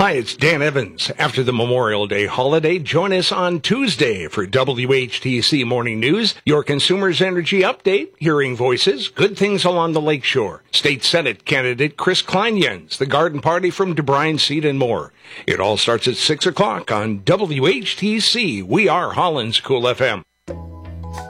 Hi, it's Dan Evans. After the Memorial Day holiday, join us on Tuesday for WHTC Morning News, your Consumers Energy Update, hearing voices, good things along the lakeshore, State Senate candidate Chris Kleinjens, the garden party from DeBryan Seed, and more. It all starts at 6 o'clock on WHTC. We are Holland's Cool FM.